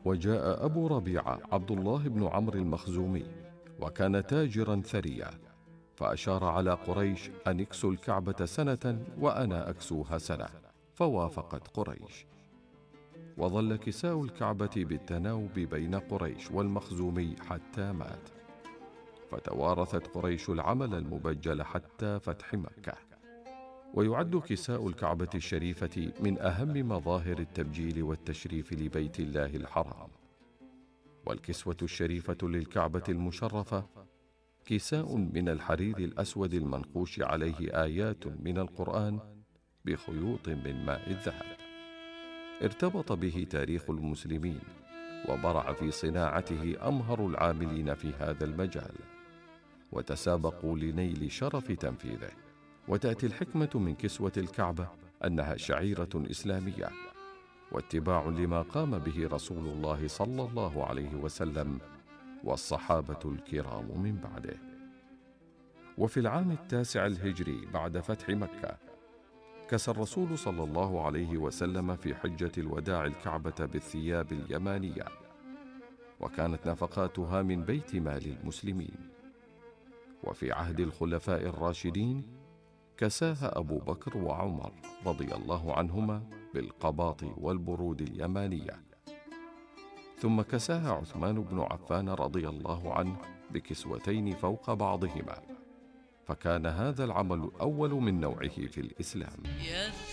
وجاء أبو ربيعة عبد الله بن عمرو المخزومي، وكان تاجرا ثريا، فأشار على قريش أن اكسوا الكعبة سنة وأنا أكسوها سنة، فوافقت قريش. وظل كساء الكعبة بالتناوب بين قريش والمخزومي حتى مات، فتوارثت قريش العمل المبجل حتى فتح مكة. ويعد كساء الكعبة الشريفة من أهم مظاهر التبجيل والتشريف لبيت الله الحرام. والكسوة الشريفة للكعبة المشرفة كساء من الحرير الأسود المنقوش عليه آيات من القرآن بخيوط من ماء الذهب. ارتبط به تاريخ المسلمين، وبرع في صناعته أمهر العاملين في هذا المجال، وتسابقوا لنيل شرف تنفيذه. وتأتي الحكمة من كسوة الكعبة أنها شعيرة إسلامية، واتباع لما قام به رسول الله صلى الله عليه وسلم والصحابة الكرام من بعده. وفي العام 9 الهجري بعد فتح مكة، كسى الرسول صلى الله عليه وسلم في حجة الوداع الكعبة بالثياب اليمانية، وكانت نفقاتها من بيت مال المسلمين. وفي عهد الخلفاء الراشدين كساها أبو بكر وعمر رضي الله عنهما بالقباط والبرود اليمانية، ثم كساها عثمان بن عفان رضي الله عنه بكسوتين فوق بعضهما، فكان هذا العمل الأول من نوعه في الإسلام.